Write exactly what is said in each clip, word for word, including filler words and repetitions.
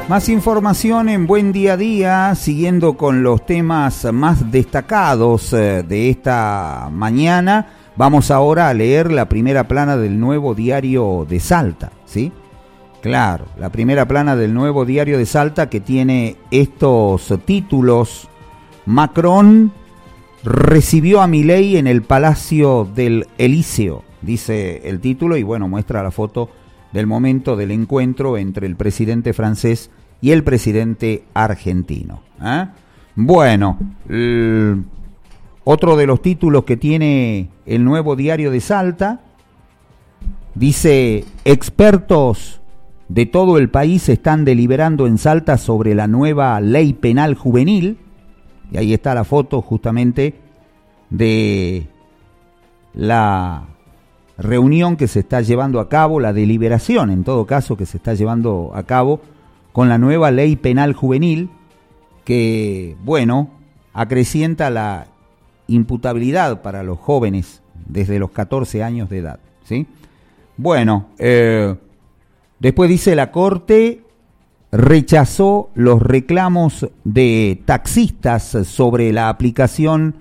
Más información en Buen Día a Día, siguiendo con los temas más destacados de esta mañana. Vamos ahora a leer la primera plana del Nuevo Diario de Salta, ¿sí? Claro, la primera plana del Nuevo Diario de Salta, que tiene estos títulos: Macron recibió a Milei en el Palacio del Elíseo, dice el título, y bueno, muestra la foto del momento del encuentro entre el presidente francés y el presidente argentino. ¿eh? Bueno, el, otro de los títulos que tiene el Nuevo Diario de Salta dice: expertos de todo el país están deliberando en Salta sobre la nueva ley penal juvenil, y ahí está la foto justamente de la reunión que se está llevando a cabo, la deliberación en todo caso que se está llevando a cabo con la nueva ley penal juvenil, que, bueno, acrecienta la imputabilidad para los jóvenes desde los catorce años de edad, ¿sí? Bueno, eh, después dice: la Corte rechazó los reclamos de taxistas sobre la aplicación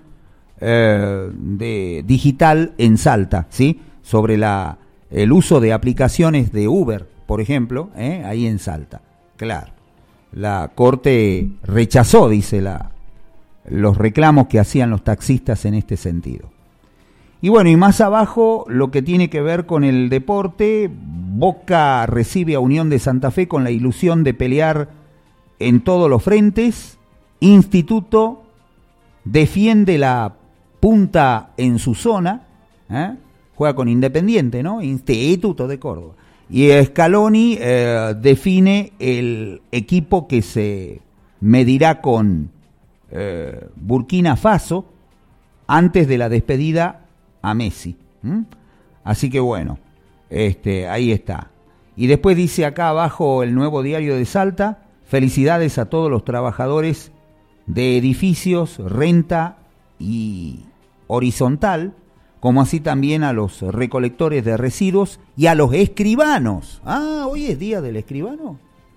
eh, de digital en Salta, ¿sí? Sobre la el uso de aplicaciones de Uber, por ejemplo, ¿eh? ahí en Salta. Claro, la Corte rechazó, dice, la, los reclamos que hacían los taxistas en este sentido. Y bueno, y más abajo, lo que tiene que ver con el deporte: Boca recibe a Unión de Santa Fe con la ilusión de pelear en todos los frentes. Instituto defiende la punta en su zona, ¿eh? Juega con Independiente, ¿no? Instituto de Córdoba. Y Scaloni eh, define el equipo que se medirá con eh, Burkina Faso antes de la despedida a Messi. ¿Mm? Así que bueno, este, ahí está. Y después dice acá abajo el Nuevo Diario de Salta: felicidades a todos los trabajadores de edificios, renta y horizontal, como así también a los recolectores de residuos y a los escribanos. Ah, ¿hoy es día del escribano?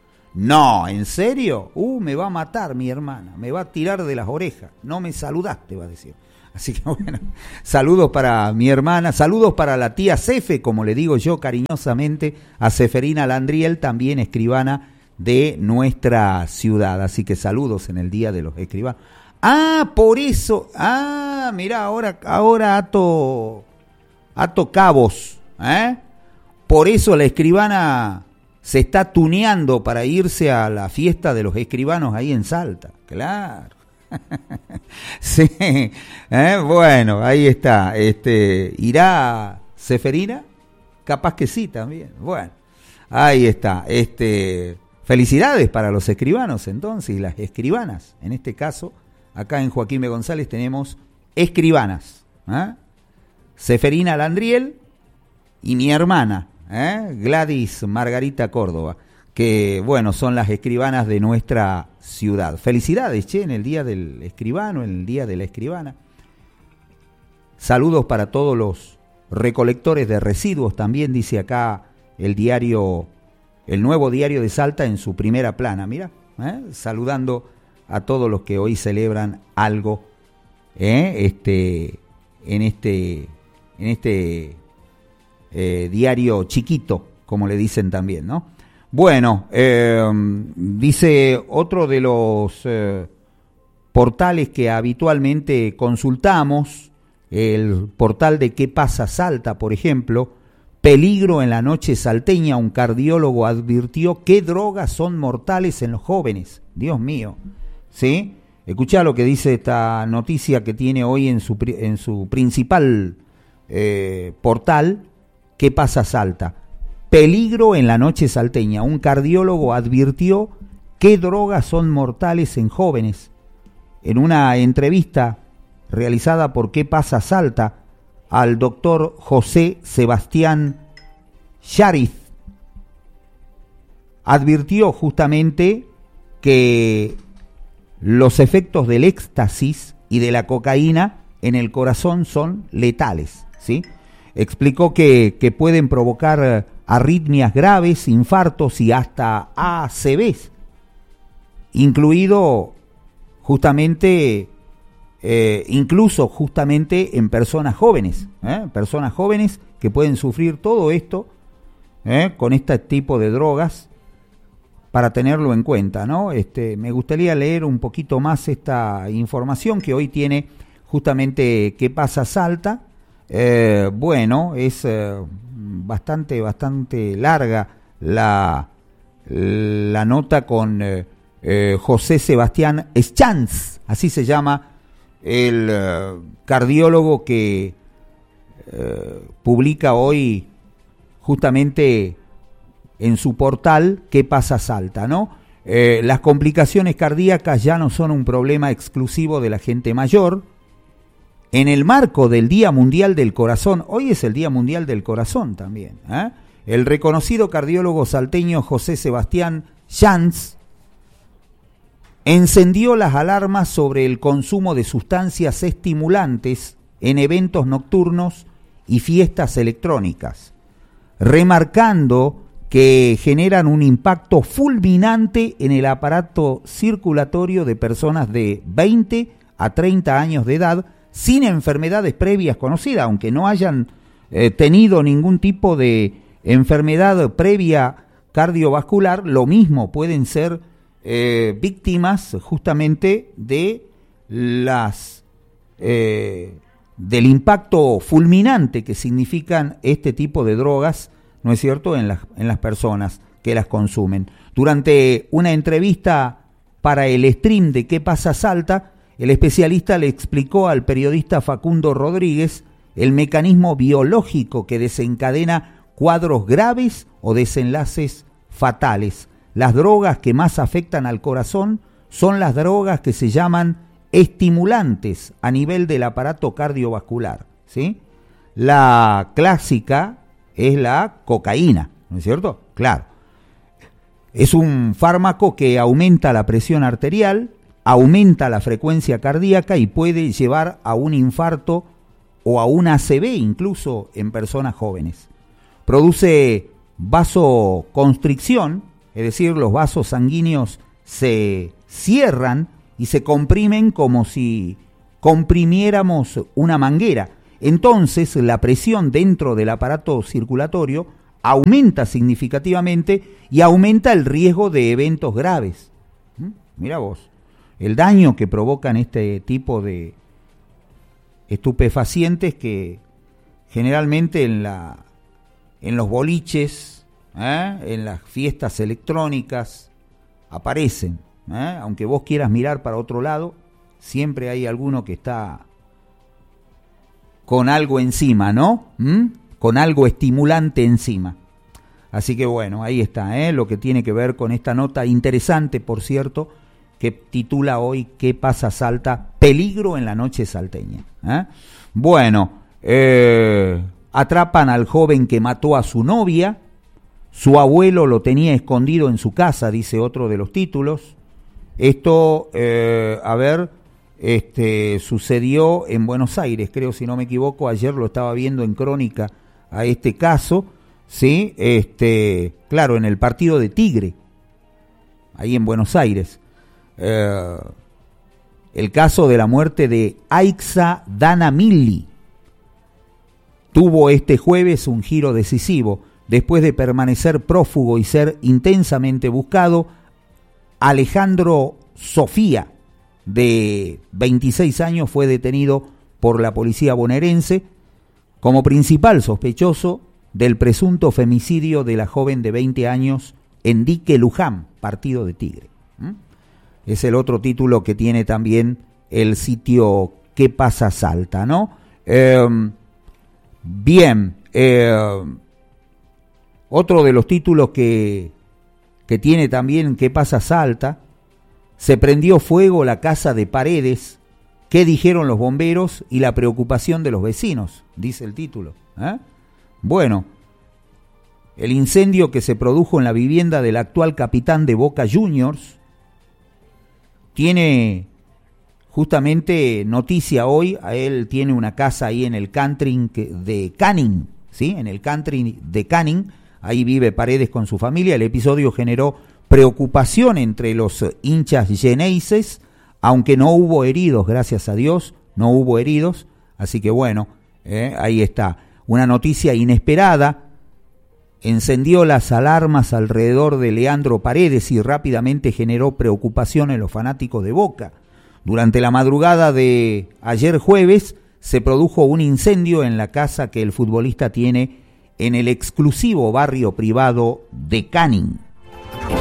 No, ¿en serio? Uh, me va a matar mi hermana, me va a tirar de las orejas. No me saludaste, va a decir. Así que bueno, saludos para mi hermana, saludos para la tía Cefe, como le digo yo cariñosamente a Ceferina Landriel, también escribana de nuestra ciudad. Así que saludos en el Día de los Escribanos. Ah, por eso, ah, mirá, ahora, ahora ato, ato cabos, ¿eh? Por eso la escribana se está tuneando para irse a la fiesta de los escribanos ahí en Salta, claro. Sí, ¿eh? Bueno, ahí está. Este, ¿irá Ceferina? Capaz que sí también. Bueno, ahí está. Este, felicidades para los escribanos entonces y las escribanas. En este caso, acá en Joaquín B. González tenemos escribanas, ¿eh? Ceferina Landriel y mi hermana, ¿eh? Gladys Margarita Córdoba, que, bueno, son las escribanas de nuestra ciudad. Felicidades, che, en el Día del Escribano, en el Día de la Escribana. Saludos para todos los recolectores de residuos, también dice acá el diario, el Nuevo Diario de Salta en su primera plana, mira, ¿eh? Saludando a todos los que hoy celebran algo, ¿eh? este, en este, en este eh, diario chiquito, como le dicen también, ¿no? Bueno, eh, dice otro de los eh, portales que habitualmente consultamos, el portal de ¿Qué pasa Salta?, por ejemplo: peligro en la noche salteña, un cardiólogo advirtió qué drogas son mortales en los jóvenes. Dios mío, ¿sí? Escuchá lo que dice esta noticia que tiene hoy en su, en su principal eh, portal, ¿Qué pasa Salta? Peligro en la noche salteña. Un cardiólogo advirtió qué drogas son mortales en jóvenes. En una entrevista realizada por ¿Qué pasa Salta? Al doctor José Sebastián Shariz, advirtió justamente que los efectos del éxtasis y de la cocaína en el corazón son letales, ¿sí? Explicó que, que pueden provocar arritmias graves, infartos y hasta A C Vs, incluido justamente, eh, incluso justamente en personas jóvenes, ¿eh? personas jóvenes que pueden sufrir todo esto ¿eh? con este tipo de drogas, para tenerlo en cuenta, ¿no? Este, me gustaría leer un poquito más esta información que hoy tiene justamente ¿Qué pasa Salta? Eh, bueno, es eh, bastante, bastante larga la, la nota con eh, eh, José Sebastián Schanz, así se llama el eh, cardiólogo que eh, publica hoy justamente en su portal ¿Qué pasa Salta?, ¿no? Eh, las complicaciones cardíacas ya no son un problema exclusivo de la gente mayor. En el marco del Día Mundial del Corazón, hoy es el Día Mundial del Corazón también, ¿eh? el reconocido cardiólogo salteño José Sebastián Schanz encendió las alarmas sobre el consumo de sustancias estimulantes en eventos nocturnos y fiestas electrónicas, remarcando que generan un impacto fulminante en el aparato circulatorio de personas de veinte a treinta años de edad sin enfermedades previas conocidas, aunque no hayan eh, tenido ningún tipo de enfermedad previa cardiovascular, lo mismo pueden ser eh, víctimas justamente de las eh, del impacto fulminante que significan este tipo de drogas, ¿no es cierto?, en las, en las personas que las consumen. Durante una entrevista para el stream de ¿Qué pasa Salta?, el especialista le explicó al periodista Facundo Rodríguez el mecanismo biológico que desencadena cuadros graves o desenlaces fatales. Las drogas que más afectan al corazón son las drogas que se llaman estimulantes a nivel del aparato cardiovascular, ¿sí? La clásica es la cocaína, ¿no es cierto? Claro. Es un fármaco que aumenta la presión arterial, aumenta la frecuencia cardíaca y puede llevar a un infarto o a una A C V incluso en personas jóvenes. Produce vasoconstricción, es decir, los vasos sanguíneos se cierran y se comprimen como si comprimiéramos una manguera. Entonces la presión dentro del aparato circulatorio aumenta significativamente y aumenta el riesgo de eventos graves. ¿Mm? Mira vos, el daño que provocan este tipo de estupefacientes que generalmente en, la, en los boliches, ¿eh? en las fiestas electrónicas aparecen. ¿eh? Aunque vos quieras mirar para otro lado, siempre hay alguno que está con algo encima, ¿no? ¿Mm? Con algo estimulante encima. Así que bueno, ahí está, ¿eh? lo que tiene que ver con esta nota interesante, por cierto, que titula hoy ¿Qué pasa Salta? Peligro en la noche salteña. ¿eh? Bueno, eh, atrapan al joven que mató a su novia, su abuelo lo tenía escondido en su casa, dice otro de los títulos. Esto, eh, a ver, este, sucedió en Buenos Aires, creo, si no me equivoco, ayer lo estaba viendo en Crónica a este caso, ¿sí? Este, claro, en el partido de Tigre, ahí en Buenos Aires. Eh, el caso de la muerte de Aixa Danamilli tuvo este jueves un giro decisivo. Después de permanecer prófugo y ser intensamente buscado, Alejandro Sofía, de veintiséis años, fue detenido por la policía bonaerense como principal sospechoso del presunto femicidio de la joven de veinte años en Dique Luján, partido de Tigre. ¿Mm? Es el otro título que tiene también el sitio ¿Qué pasa Salta?, ¿no? Eh, bien, eh, otro de los títulos que, que tiene también ¿Qué pasa Salta? Se prendió fuego la casa de Paredes. ¿Qué dijeron los bomberos y la preocupación de los vecinos?, dice el título. ¿eh? Bueno, el incendio que se produjo en la vivienda del actual capitán de Boca Juniors tiene justamente noticia hoy. A él tiene una casa ahí en el country de Canning, ¿sí? En el country de Canning, ahí vive Paredes con su familia. El episodio generó preocupación entre los hinchas xeneises, aunque no hubo heridos, gracias a Dios, no hubo heridos, así que bueno, eh, ahí está, una noticia inesperada, encendió las alarmas alrededor de Leandro Paredes y rápidamente generó preocupación en los fanáticos de Boca. Durante la madrugada de ayer jueves se produjo un incendio en la casa que el futbolista tiene en el exclusivo barrio privado de Canning.